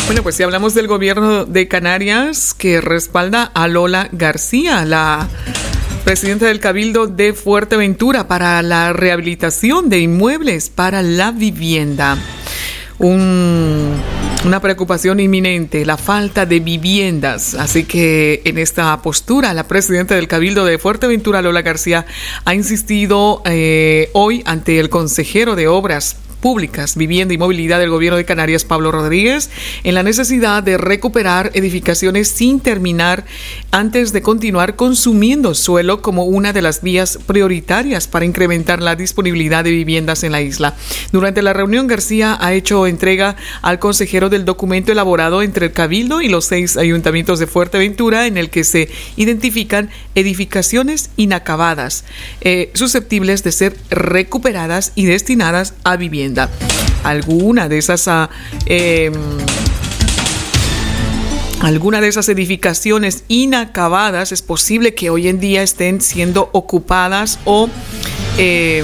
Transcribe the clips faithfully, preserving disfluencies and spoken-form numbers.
Bueno, pues si hablamos del gobierno de Canarias que respalda a Lola García, la presidenta del Cabildo de Fuerteventura, para la rehabilitación de inmuebles para la vivienda. Un, una preocupación inminente, la falta de viviendas. Así que en esta postura, la presidenta del Cabildo de Fuerteventura, Lola García, ha insistido eh, hoy ante el consejero de Obras Públicas, Vivienda y Movilidad del Gobierno de Canarias, Pablo Rodríguez, en la necesidad de recuperar edificaciones sin terminar antes de continuar consumiendo suelo como una de las vías prioritarias para incrementar la disponibilidad de viviendas en la isla. Durante la reunión, García ha hecho entrega al consejero del documento elaborado entre el Cabildo y los seis ayuntamientos de Fuerteventura, en el que se identifican edificaciones inacabadas, eh, susceptibles de ser recuperadas y destinadas a vivienda. Alguna de esas uh, eh, alguna de esas edificaciones inacabadas es posible que hoy en día estén siendo ocupadas o eh,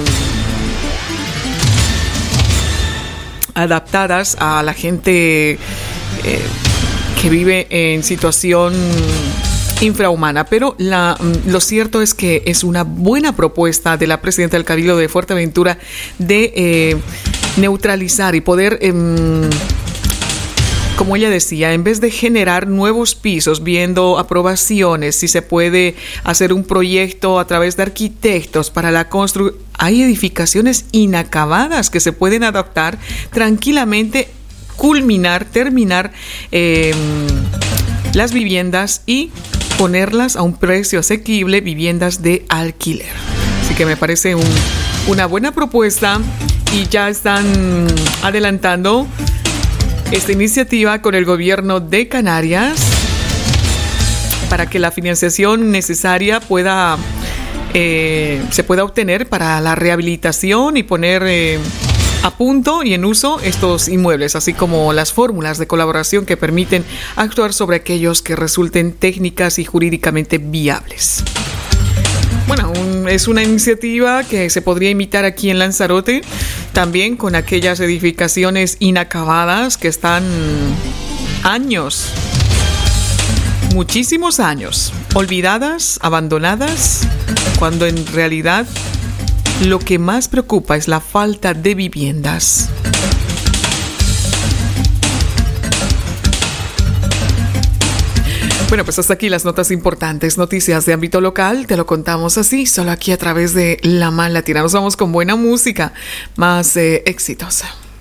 adaptadas a la gente eh, que vive en situación infrahumana, pero la, lo cierto es que es una buena propuesta de la presidenta del Cabildo de Fuerteventura de eh, neutralizar y poder, eh, como ella decía, en vez de generar nuevos pisos, viendo aprobaciones, si se puede hacer un proyecto a través de arquitectos para la construcción. Hay edificaciones inacabadas que se pueden adaptar tranquilamente, culminar, terminar eh, las viviendas y ponerlas a un precio asequible, viviendas de alquiler. Así que me parece un, una buena propuesta y ya están adelantando esta iniciativa con el gobierno de Canarias para que la financiación necesaria pueda eh, se pueda obtener para la rehabilitación y poner eh, a punto y en uso estos inmuebles, así como las fórmulas de colaboración que permiten actuar sobre aquellos que resulten técnicas y jurídicamente viables. Bueno, un, es una iniciativa que se podría imitar aquí en Lanzarote, también con aquellas edificaciones inacabadas que están años, muchísimos años, olvidadas, abandonadas, cuando en realidad lo que más preocupa es la falta de viviendas. Bueno, pues hasta aquí las notas importantes, noticias de ámbito local, te lo contamos así, solo aquí a través de La Mal Latina. Nos vamos con buena música, más eh, exitosa.